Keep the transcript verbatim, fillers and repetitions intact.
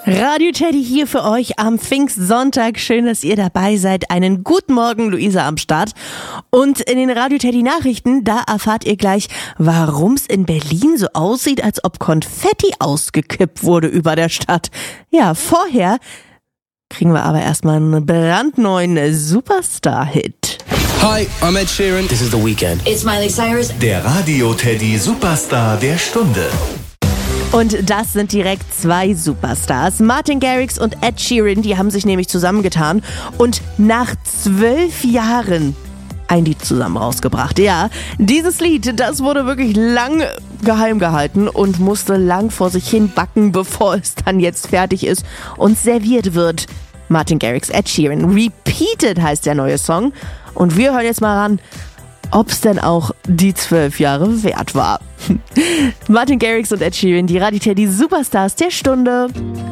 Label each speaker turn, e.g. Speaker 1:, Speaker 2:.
Speaker 1: Radio Teddy hier für euch am Pfingstsonntag. Schön, dass ihr dabei seid. Einen guten Morgen, Luisa am Start. Und in den Radio Teddy Nachrichten, da erfahrt ihr gleich, warum es in Berlin so aussieht, als ob Konfetti ausgekippt wurde über der Stadt. Ja, vorher kriegen wir aber erstmal einen brandneuen Superstar-Hit.
Speaker 2: Hi, I'm Ed Sheeran. This is The Weeknd.
Speaker 3: It's Miley Cyrus.
Speaker 4: Der Radio Teddy Superstar der Stunde.
Speaker 1: Und das sind direkt zwei Superstars. Martin Garrix und Ed Sheeran, die haben sich nämlich zusammengetan und nach zwölf Jahren ein Lied zusammen rausgebracht. Ja, dieses Lied, das wurde wirklich lang geheim gehalten und musste lang vor sich hin backen, bevor es dann jetzt fertig ist und serviert wird. Martin Garrix, Ed Sheeran. Repeated heißt der neue Song. Und wir hören jetzt mal ran, ob es denn auch die zwölf Jahre wert war. Martin Garrix und Ed Sheeran, die Radio Teddy Superstars der Stunde.